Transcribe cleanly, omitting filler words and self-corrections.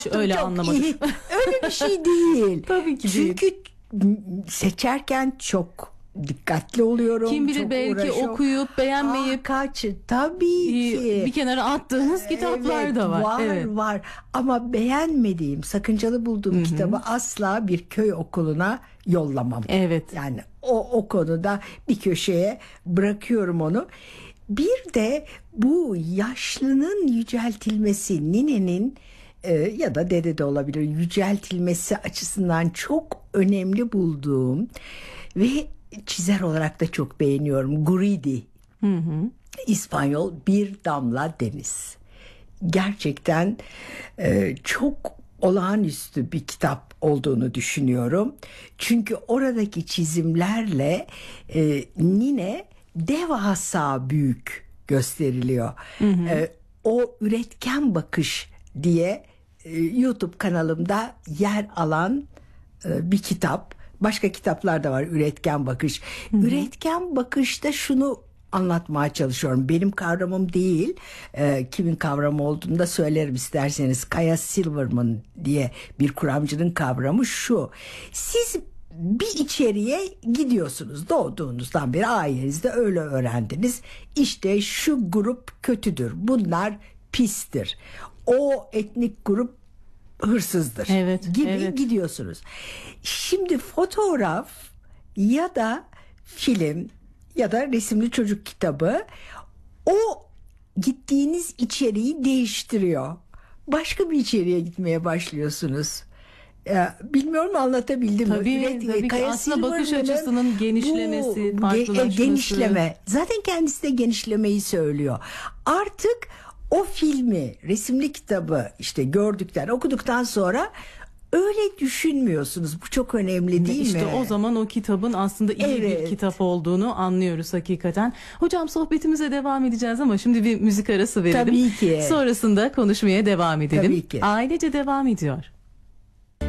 Öyle çok anlamadım. iyi. Öyle bir şey değil. Tabii ki değil. Çünkü seçerken çok dikkatli oluyorum. Kim bilir çok belki uğraşıyorum. okuyup beğenmeyip Tabii ki. bir kenara attığınız kitaplar Evet, da var. var Evet. var ama beğenmediğim, sakıncalı bulduğum kitabı asla bir köy okuluna yollamam. Evet. Yani o konuda bir köşeye bırakıyorum onu. Bir de bu yaşlının yüceltilmesi, ninenin ya da dede de olabilir, yüceltilmesi açısından çok önemli bulduğum ve çizer olarak da çok beğeniyorum. Guridi. İspanyol, Bir Damla Deniz. Gerçekten çok olağanüstü bir kitap olduğunu düşünüyorum. Çünkü oradaki çizimlerle Nine devasa büyük gösteriliyor. O üretken bakış diye YouTube kanalımda yer alan bir kitap. Başka kitaplar da var, üretken bakış. Üretken bakışta şunu anlatmaya çalışıyorum. Benim kavramım değil. Kimin kavramı olduğunu da söylerim isterseniz. Kaya Silverman diye bir kuramcının kavramı şu. Siz bir içeriye gidiyorsunuz. Doğduğunuzdan beri ailenizde öyle öğrendiniz. İşte şu grup kötüdür. Bunlar pistir. O etnik grup hırsızdır. Evet, gibi evet. gidiyorsunuz. Şimdi fotoğraf ya da film ya da resimli çocuk kitabı o gittiğiniz içeriği değiştiriyor. Başka bir içeriğe gitmeye başlıyorsunuz. Bilmiyorum anlatabildim mi? Tabii ki. Kaya Aslında bakış Silverman'ın açısının genişlemesi, bu farklılaşması. genişleme. Zaten kendisi de genişlemeyi söylüyor. Artık o filmi, resimli kitabı işte gördükten, okuduktan sonra öyle düşünmüyorsunuz. Bu çok önemli değil mi? İşte o zaman o kitabın aslında iyi bir kitap olduğunu anlıyoruz hakikaten. Hocam sohbetimize devam edeceğiz ama şimdi bir müzik arası verelim. Tabii ki. Sonrasında konuşmaya devam edelim. Tabii ki. Ailece devam ediyor.